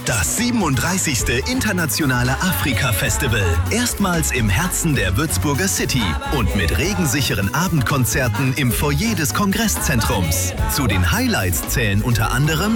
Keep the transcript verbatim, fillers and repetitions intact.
Das siebenunddreißigste Internationale Afrika-Festival. Erstmals im Herzen der Würzburger City und mit regensicheren Abendkonzerten im Foyer des Kongresszentrums. Zu den Highlights zählen unter anderem